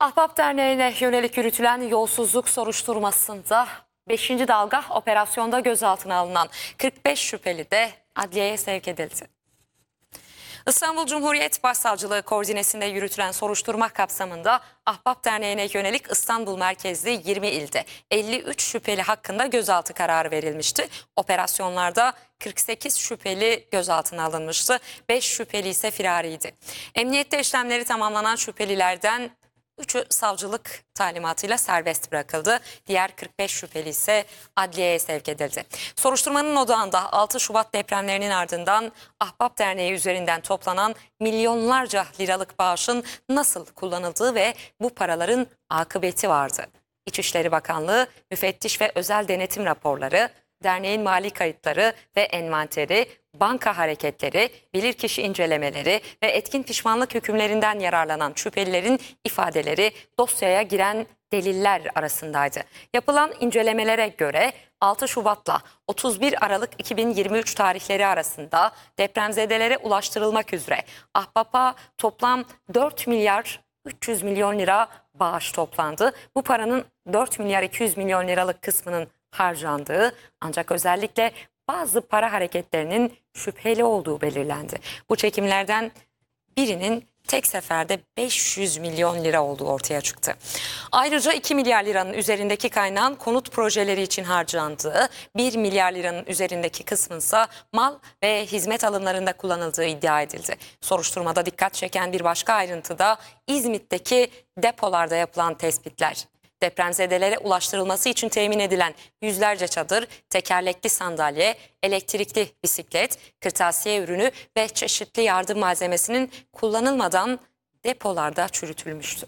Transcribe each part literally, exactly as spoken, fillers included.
Ahbap Derneği'ne yönelik yürütülen yolsuzluk soruşturmasında beşinci dalga operasyonda gözaltına alınan kırk beş şüpheli de adliyeye sevk edildi. İstanbul Cumhuriyet Başsavcılığı koordinesinde yürütülen soruşturma kapsamında Ahbap Derneği'ne yönelik İstanbul merkezli yirmi ilde elli üç şüpheli hakkında gözaltı kararı verilmişti. Operasyonlarda kırk sekiz şüpheli gözaltına alınmıştı. beş şüpheli ise firariydi. Emniyette işlemleri tamamlanan şüphelilerden üçü savcılık talimatıyla serbest bırakıldı. Diğer kırk beş şüpheli ise adliyeye sevk edildi. Soruşturmanın odağında altı Şubat depremlerinin ardından Ahbap Derneği üzerinden toplanan milyonlarca liralık bağışın nasıl kullanıldığı ve bu paraların akıbeti vardı. İçişleri Bakanlığı, müfettiş ve özel denetim raporları, derneğin mali kayıtları ve envanteri, banka hareketleri, bilirkişi incelemeleri ve etkin pişmanlık hükümlerinden yararlanan şüphelilerin ifadeleri dosyaya giren deliller arasındaydı. Yapılan incelemelere göre altı Şubat'la otuz bir Aralık iki bin yirmi üç tarihleri arasında depremzedelere ulaştırılmak üzere Ahbap'a toplam dört milyar üç yüz milyon lira bağış toplandı. Bu paranın dört milyar iki yüz milyon liralık kısmının harcandığı, ancak özellikle bazı para hareketlerinin şüpheli olduğu belirlendi. Bu çekimlerden birinin tek seferde beş yüz milyon lira olduğu ortaya çıktı. Ayrıca iki milyar liranın üzerindeki kaynağın konut projeleri için harcandığı, bir milyar liranın üzerindeki kısmınsa mal ve hizmet alımlarında kullanıldığı iddia edildi. Soruşturmada dikkat çeken bir başka ayrıntı da İzmit'teki depolarda yapılan tespitler. Depremzedelere ulaştırılması için temin edilen yüzlerce çadır, tekerlekli sandalye, elektrikli bisiklet, kırtasiye ürünü ve çeşitli yardım malzemesinin kullanılmadan depolarda çürütülmüştü.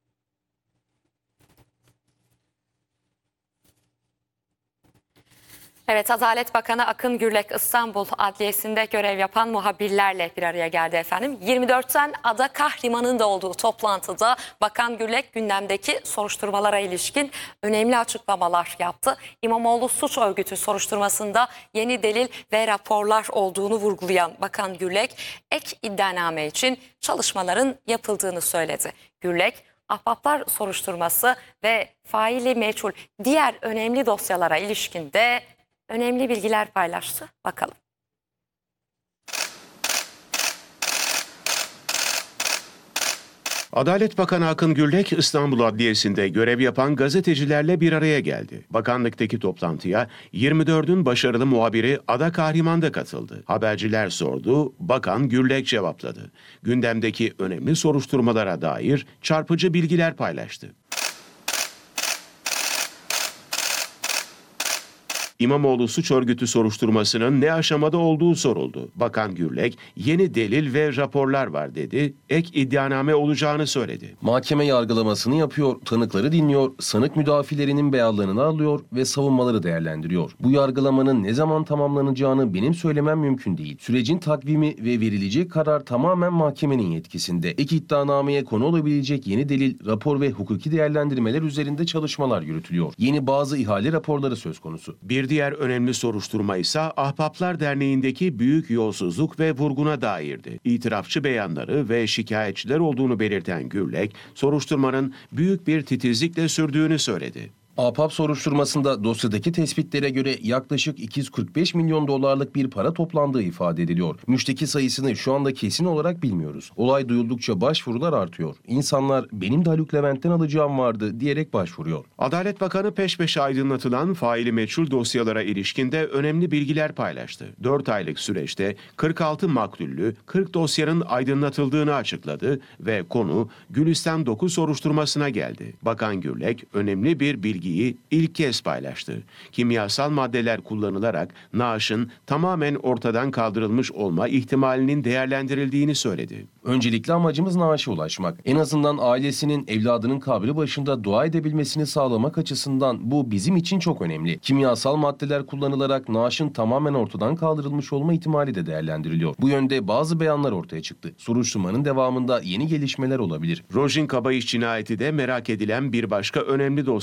Evet, Adalet Bakanı Akın Gürlek İstanbul Adliyesi'nde görev yapan muhabirlerle bir araya geldi efendim. yirmi dörtten Ada Kahriman'ın da olduğu toplantıda Bakan Gürlek gündemdeki soruşturmalara ilişkin önemli açıklamalar yaptı. İmamoğlu suç örgütü soruşturmasında yeni delil ve raporlar olduğunu vurgulayan Bakan Gürlek ek iddianame için çalışmaların yapıldığını söyledi. Gürlek, Ahbaplar soruşturması ve faili meçhul diğer önemli dosyalara ilişkin de önemli bilgiler paylaştı. Bakalım. Adalet Bakanı Akın Gürlek İstanbul Adliyesi'nde görev yapan gazetecilerle bir araya geldi. Bakanlıktaki toplantıya yirmi dördün başarılı muhabiri Ada Kahriman da katıldı. Haberciler sordu, Bakan Gürlek cevapladı. Gündemdeki önemli soruşturmalara dair çarpıcı bilgiler paylaştı. İmamoğlu suç örgütü soruşturmasının ne aşamada olduğu soruldu. Bakan Gürlek, yeni delil ve raporlar var dedi, ek iddianame olacağını söyledi. Mahkeme yargılamasını yapıyor, tanıkları dinliyor, sanık müdafilerinin beyanlarını alıyor ve savunmaları değerlendiriyor. Bu yargılamanın ne zaman tamamlanacağını benim söylemem mümkün değil. Sürecin takvimi ve verilecek karar tamamen mahkemenin yetkisinde. Ek iddianameye konu olabilecek yeni delil, rapor ve hukuki değerlendirmeler üzerinde çalışmalar yürütülüyor. Yeni bazı ihale raporları söz konusu. Bir diğer önemli soruşturma ise Ahbaplar Derneği'ndeki büyük yolsuzluk ve vurguna dairdi. İtirafçı beyanları ve şikayetçiler olduğunu belirten Gürlek, soruşturmanın büyük bir titizlikle sürdüğünü söyledi. Ahbap soruşturmasında dosyadaki tespitlere göre yaklaşık iki yüz kırk beş milyon dolarlık bir para toplandığı ifade ediliyor. Müşteki sayısını şu anda kesin olarak bilmiyoruz. Olay duyuldukça başvurular artıyor. İnsanlar benim de Haluk Levent'ten alacağım vardı diyerek başvuruyor. Adalet Bakanı peş peşe aydınlatılan faili meçhul dosyalara ilişkin de önemli bilgiler paylaştı. dört aylık süreçte kırk altı maktullü kırk dosyanın aydınlatıldığını açıkladı ve konu Gülistan dokuz soruşturmasına geldi. Bakan Gürlek önemli bir bilgi ilk kez paylaştı. Kimyasal maddeler kullanılarak naaşın tamamen ortadan kaldırılmış olma ihtimalinin değerlendirildiğini söyledi. Öncelikle amacımız naaşa ulaşmak. En azından ailesinin evladının kabri başında dua edebilmesini sağlamak açısından bu bizim için çok önemli. Kimyasal maddeler kullanılarak naaşın tamamen ortadan kaldırılmış olma ihtimali de değerlendiriliyor. Bu yönde bazı beyanlar ortaya çıktı. Soruşturmanın devamında yeni gelişmeler olabilir. Rojin Kabayış cinayeti de merak edilen bir başka önemli dosyaydı.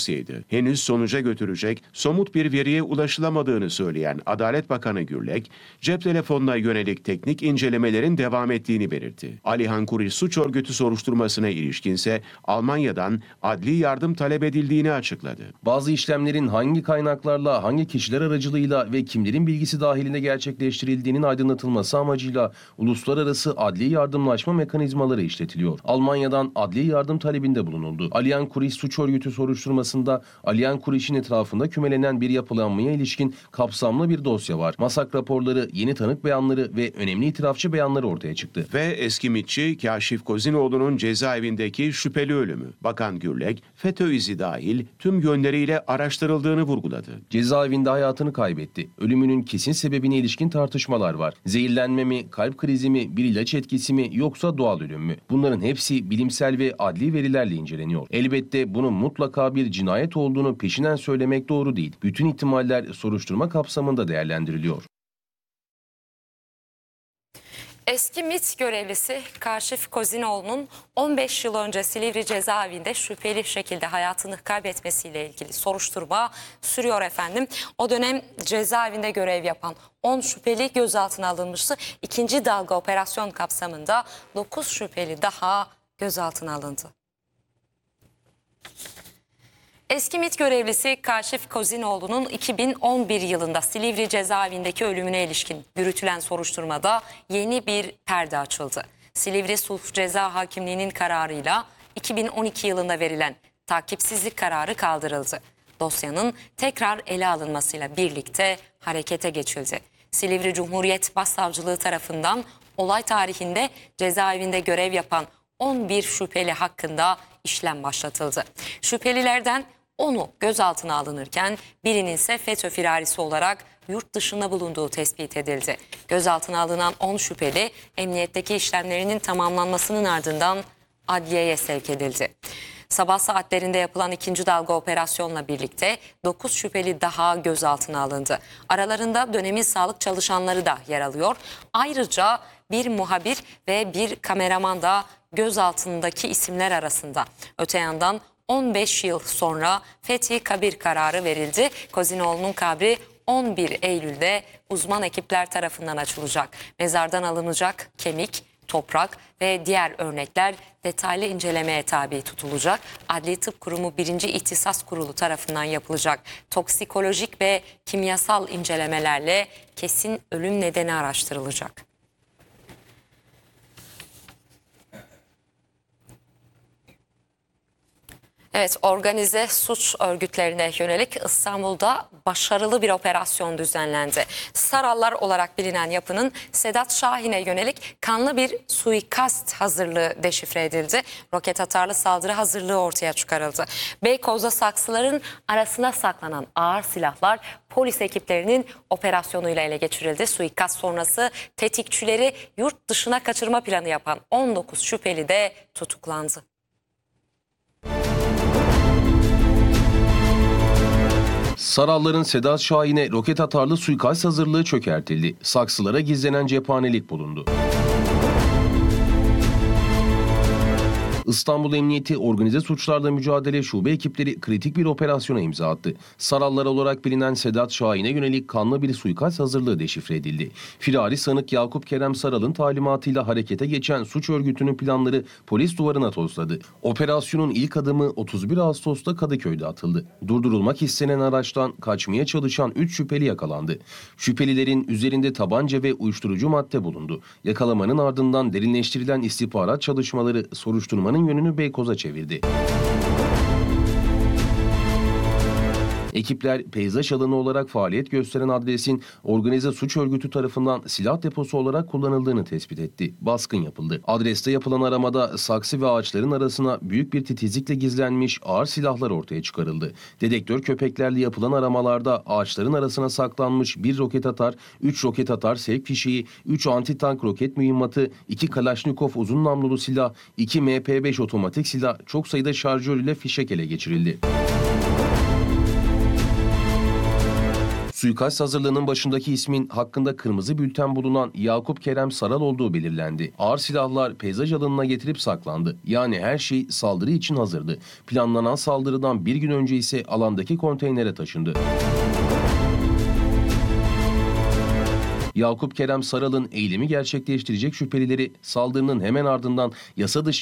henüz sonuca götürecek somut bir veriye ulaşılamadığını söyleyen Adalet Bakanı Gürlek, cep telefonuna yönelik teknik incelemelerin devam ettiğini belirtti. Alihan Kuril suç örgütü soruşturmasına ilişkinse Almanya'dan adli yardım talep edildiğini açıkladı. Bazı işlemlerin hangi kaynaklarla, hangi kişiler aracılığıyla ve kimlerin bilgisi dahilinde gerçekleştirildiğinin aydınlatılması amacıyla uluslararası adli yardımlaşma mekanizmaları işletiliyor. Almanya'dan adli yardım talebinde bulunuldu. Alihan Kuril suç örgütü soruşturmasında Alihan Kuril'in etrafında kümelenen bir yapılanmaya ilişkin kapsamlı bir dosya var. Masak raporları, yeni tanık beyanları ve önemli itirafçı beyanları ortaya çıktı. Ve eski MİT'çi Kaşif Kozinoğlu'nun cezaevindeki şüpheli ölümü. Bakan Gürlek, FETÖ izi dahil tüm yönleriyle araştırıldığını vurguladı. Cezaevinde hayatını kaybetti. Ölümünün kesin sebebine ilişkin tartışmalar var. Zehirlenme mi, kalp krizi mi, bir ilaç etkisi mi yoksa doğal ölüm mü? Bunların hepsi bilimsel ve adli verilerle inceleniyor. Elbette bunun mutlaka bir cinayet olduğunu peşinen söylemek doğru değil. Bütün ihtimaller soruşturma kapsamında değerlendiriliyor. Eski MİT görevlisi Kaşif Kozinoğlu'nun on beş yıl önce Silivri cezaevinde şüpheli şekilde hayatını kaybetmesiyle ilgili soruşturma sürüyor efendim. O dönem cezaevinde görev yapan on şüpheli gözaltına alınmıştı. İkinci dalga operasyon kapsamında dokuz şüpheli daha gözaltına alındı. Eski MİT görevlisi Kaşif Kozinoğlu'nun iki bin on bir yılında Silivri cezaevindeki ölümüne ilişkin yürütülen soruşturmada yeni bir perde açıldı. Silivri Sulh Ceza Hakimliği'nin kararıyla iki bin on iki yılında verilen takipsizlik kararı kaldırıldı. Dosyanın tekrar ele alınmasıyla birlikte harekete geçildi. Silivri Cumhuriyet Başsavcılığı tarafından olay tarihinde cezaevinde görev yapan on bir şüpheli hakkında işlem başlatıldı. Şüphelilerden onu gözaltına alınırken birinin ise FETÖ firarisi olarak yurt dışında bulunduğu tespit edildi. Gözaltına alınan on şüpheli emniyetteki işlemlerinin tamamlanmasının ardından adliyeye sevk edildi. Sabah saatlerinde yapılan ikinci dalga operasyonla birlikte dokuz şüpheli daha gözaltına alındı. Aralarında dönemin sağlık çalışanları da yer alıyor. Ayrıca bir muhabir ve bir kameraman da gözaltındaki isimler arasında. Öte yandan on beş yıl sonra fethi kabir kararı verildi. Kozinoğlu'nun kabri on bir Eylül'de uzman ekipler tarafından açılacak. Mezardan alınacak kemik, toprak ve diğer örnekler detaylı incelemeye tabi tutulacak. Adli Tıp Kurumu birinci İhtisas Kurulu tarafından yapılacak toksikolojik ve kimyasal incelemelerle kesin ölüm nedeni araştırılacak. Evet, organize suç örgütlerine yönelik İstanbul'da başarılı bir operasyon düzenlendi. Sarallar olarak bilinen yapının Sedat Şahin'e yönelik kanlı bir suikast hazırlığı deşifre edildi. Roket atarlı saldırı hazırlığı ortaya çıkarıldı. Beykoz'da saksıların arasına saklanan ağır silahlar polis ekiplerinin operasyonuyla ele geçirildi. Suikast sonrası tetikçileri yurt dışına kaçırma planı yapan on dokuz şüpheli de tutuklandı. Saralların Sedat Şahin'e roket atarlı suikast hazırlığı çökertildi. Saksılara gizlenen cephanelik bulundu. İstanbul Emniyeti Organize Suçlarla Mücadele Şube ekipleri kritik bir operasyona imza attı. Sarallar olarak bilinen Sedat Şahin'e yönelik kanlı bir suikast hazırlığı deşifre edildi. Firari sanık Yakup Kerem Saral'ın talimatıyla harekete geçen suç örgütünün planları polis duvarına tosladı. Operasyonun ilk adımı otuz bir Ağustos'ta Kadıköy'de atıldı. Durdurulmak istenen araçtan kaçmaya çalışan üç şüpheli yakalandı. Şüphelilerin üzerinde tabanca ve uyuşturucu madde bulundu. Yakalamanın ardından derinleştirilen istihbarat çalışmaları soruşturmanın yönünü Beykoz'a çevirdi. Ekipler peyzaj alanı olarak faaliyet gösteren adresin organize suç örgütü tarafından silah deposu olarak kullanıldığını tespit etti. Baskın yapıldı. Adreste yapılan aramada saksı ve ağaçların arasına büyük bir titizlikle gizlenmiş ağır silahlar ortaya çıkarıldı. Dedektör köpeklerle yapılan aramalarda ağaçların arasına saklanmış bir roket atar, üç roket atar sevk fişeği, üç anti-tank roket mühimmatı, iki Kalaşnikov uzun namlulu silah, iki M P beş otomatik silah, çok sayıda şarjör ile fişek ele geçirildi. Suikast hazırlığının başındaki ismin hakkında kırmızı bülten bulunan Yakup Kerem Saral olduğu belirlendi. Ağır silahlar peyzaj alanına getirip saklandı. Yani her şey saldırı için hazırdı. Planlanan saldırıdan bir gün önce ise alandaki konteynere taşındı. Yakup Kerem Saral'ın eylemi gerçekleştirecek şüphelileri saldırının hemen ardından yasa dışı